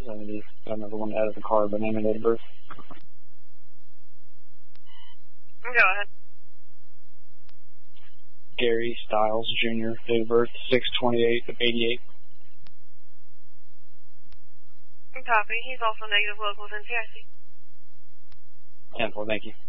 70. Got another one out of the car, but name and date of birth. Go ahead. Gary Stiles Jr., date of birth 6/28/88. Copy. He's also negative locals in TIC. 10-4, thank you.